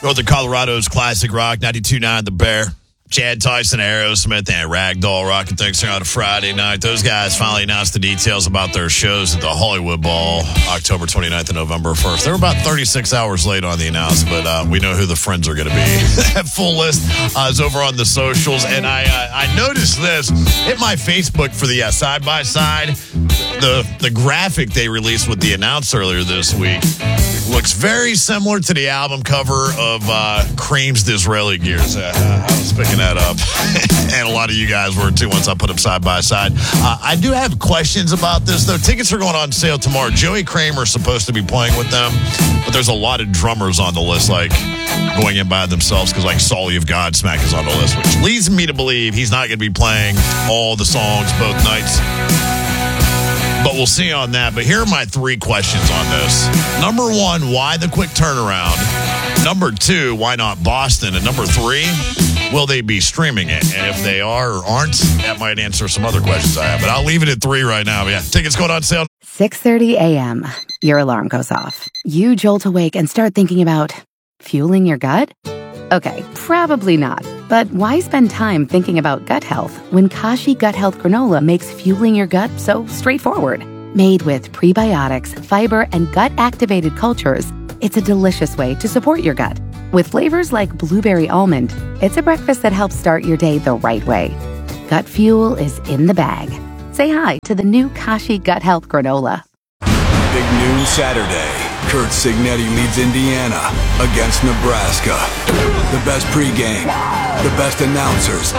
Northern Colorado's classic rock, 92.9 The Bear. Chad Tyson, Aerosmith, and Ragdoll rocking things on a Friday night. Those guys finally announced the details about their shows at the Hollywood Bowl, October 29th and November 1st. They were about 36 hours late on the announcement, but we know who the friends are going to be. That full list is over on the socials, and I noticed this. Hit my Facebook for the side-by-side. The graphic they released with the announce earlier this week looks very similar to the album cover of Cream's Disraeli Gears. I was picking that up. And a lot of you guys were too once I put them side by side. I do have questions about this, though. Tickets are going on sale tomorrow. Joey Kramer's supposed to be playing with them, but there's a lot of drummers on the list, like going in by themselves, because like Sully of Godsmack is on the list, which leads me to believe he's not going to be playing all the songs both nights. But we'll see on that. But here are my 3 questions on this. Number 1, why the quick turnaround? Number 2, why not Boston? And number 3, will they be streaming it? And if they are or aren't, that might answer some other questions I have. But I'll leave it at 3 right now. But yeah, tickets going on sale. 6:30 a.m. Your alarm goes off. You jolt awake and start thinking about fueling your gut? Okay, probably not. But why spend time thinking about gut health when Kashi Gut Health Granola makes fueling your gut so straightforward? Made with prebiotics, fiber, and gut-activated cultures, it's a delicious way to support your gut. With flavors like blueberry almond, it's a breakfast that helps start your day the right way. Gut fuel is in the bag. Say hi to the new Kashi Gut Health Granola. Big noon Saturday. Kurt Signetti leads Indiana against Nebraska. The best pregame, the best announcers.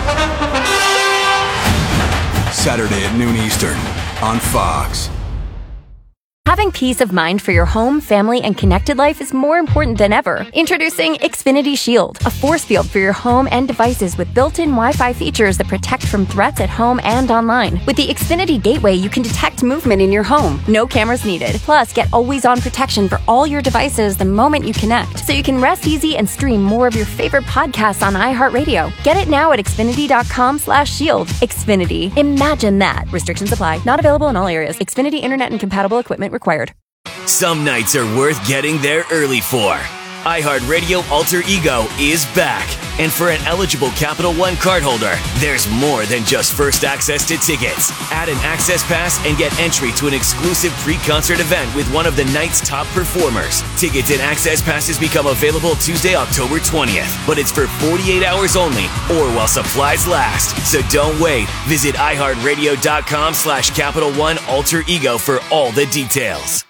Saturday at noon Eastern on Fox. Having peace of mind for your home, family, and connected life is more important than ever. Introducing Xfinity Shield, a force field for your home and devices with built-in Wi-Fi features that protect from threats at home and online. With the Xfinity Gateway, you can detect movement in your home. No cameras needed. Plus, get always-on protection for all your devices the moment you connect, so you can rest easy and stream more of your favorite podcasts on iHeartRadio. Get it now at Xfinity.com/shield. Xfinity. Imagine that. Restrictions apply. Not available in all areas. Xfinity Internet and compatible equipment required. Some nights are worth getting there early for. iHeartRadio Alter Ego is back. And for an eligible Capital One cardholder, there's more than just first access to tickets. Add an access pass and get entry to an exclusive pre-concert event with one of the night's top performers. Tickets and access passes become available Tuesday, October 20th. But it's for 48 hours only or while supplies last. So don't wait. Visit iHeartRadio.com/Capital One Alter Ego for all the details.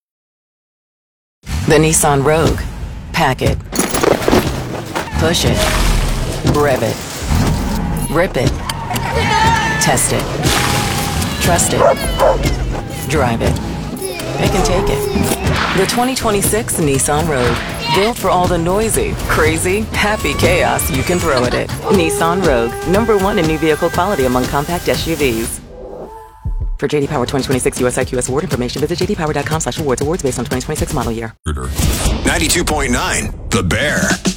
The Nissan Rogue. Pack it. Push it. Rev it. Rip it. Test it. Trust it. Drive it. It can take it. The 2026 Nissan Rogue. Built for all the noisy, crazy, happy chaos you can throw at it. Nissan Rogue. #1 in new vehicle quality among compact SUVs. For JD Power 2026 US IQS award information, visit jdpower.com/awards. Awards based on 2026 model year. 92.9 The Bear.